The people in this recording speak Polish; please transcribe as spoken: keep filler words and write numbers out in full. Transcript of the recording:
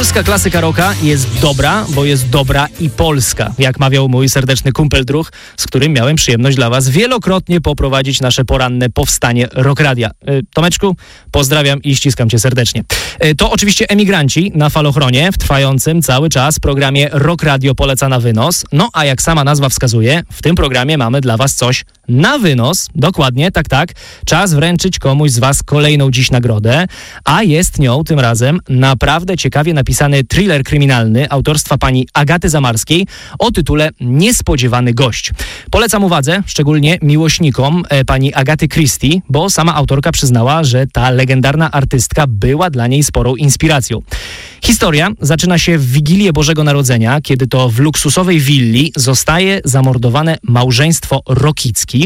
Polska klasyka rocka jest dobra, bo jest dobra i polska. Jak mawiał mój serdeczny kumpel druh, z którym miałem przyjemność dla was wielokrotnie poprowadzić nasze poranne powstanie Rock Radia. Yy, Tomeczku, pozdrawiam i ściskam cię serdecznie. Yy, to oczywiście Emigranci na Falochronie w trwającym cały czas programie Rock Radio poleca na wynos. No a jak sama nazwa wskazuje, w tym programie mamy dla was coś na wynos. Dokładnie, tak, tak. Czas wręczyć komuś z was kolejną dziś nagrodę, a jest nią tym razem naprawdę ciekawie napisany thriller kryminalny autorstwa pani Agaty Zamarskiej o tytule Niespodziewany gość. Polecam uwadze, szczególnie miłośnikom e, pani Agaty Christie, bo sama autorka przyznała, że ta legendarna artystka była dla niej sporą inspiracją. Historia zaczyna się w Wigilię Bożego Narodzenia, kiedy to w luksusowej willi zostaje zamordowane małżeństwo Rokicki.